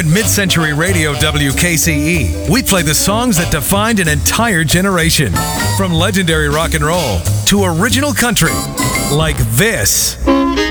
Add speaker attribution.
Speaker 1: at Mid-Century Radio WKCE, we play the songs that defined an entire generation. From legendary rock and roll to original country, like this.